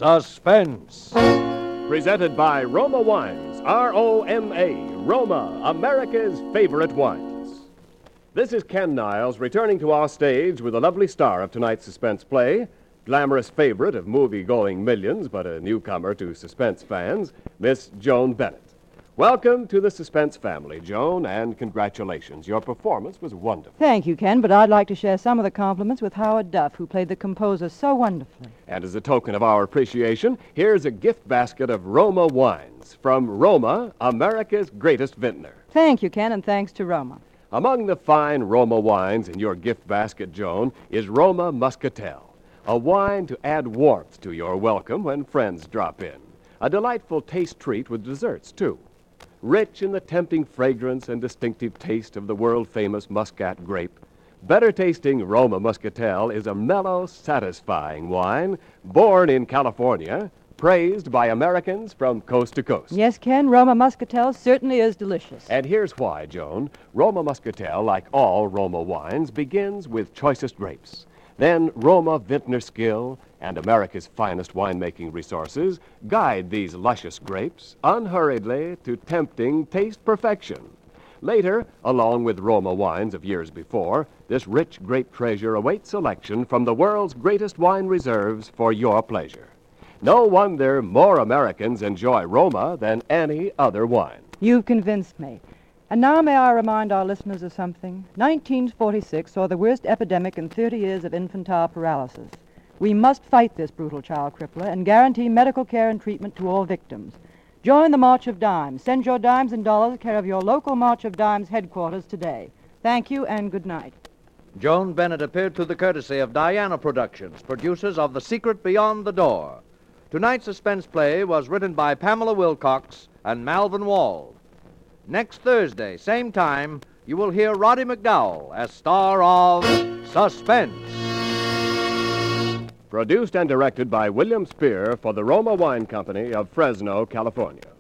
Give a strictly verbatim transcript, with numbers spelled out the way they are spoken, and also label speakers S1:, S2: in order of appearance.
S1: Suspense.
S2: Presented by Roma Wines, R O M A, Roma, America's favorite wines. This is Ken Niles returning to our stage with a lovely star of tonight's suspense play, glamorous favorite of movie-going millions, but a newcomer to suspense fans, Miss Joan Bennett. Welcome to the Suspense family, Joan, and congratulations. Your performance was wonderful.
S3: Thank you, Ken, but I'd like to share some of the compliments with Howard Duff, who played the composer so wonderfully.
S2: And as a token of our appreciation, here's a gift basket of Roma wines from Roma, America's greatest vintner.
S3: Thank you, Ken, and thanks to Roma.
S2: Among the fine Roma wines in your gift basket, Joan, is Roma Muscatel, a wine to add warmth to your welcome when friends drop in. A delightful taste treat with desserts, too. Rich in the tempting fragrance and distinctive taste of the world-famous Muscat grape, better-tasting Roma Muscatel is a mellow, satisfying wine born in California, praised by Americans from coast to coast.
S3: Yes, Ken, Roma Muscatel certainly is delicious.
S2: And here's why, Joan. Roma Muscatel, like all Roma wines, begins with choicest grapes. Then Roma vintner skill and America's finest winemaking resources guide these luscious grapes unhurriedly to tempting taste perfection. Later, along with Roma wines of years before, this rich grape treasure awaits selection from the world's greatest wine reserves for your pleasure. No wonder more Americans enjoy Roma than any other wine.
S3: You've convinced me. And now may I remind our listeners of something? nineteen forty-six saw the worst epidemic in thirty years of infantile paralysis. We must fight this brutal child crippler and guarantee medical care and treatment to all victims. Join the March of Dimes. Send your dimes and dollars care of your local March of Dimes headquarters today. Thank you and good night.
S1: Joan Bennett appeared through the courtesy of Diana Productions, producers of The Secret Beyond the Door. Tonight's suspense play was written by Pamela Wilcox and Malvin Wald. Next Thursday, same time, you will hear Roddy McDowell as star of Suspense.
S2: Produced and directed by William Spear for the Roma Wine Company of Fresno, California.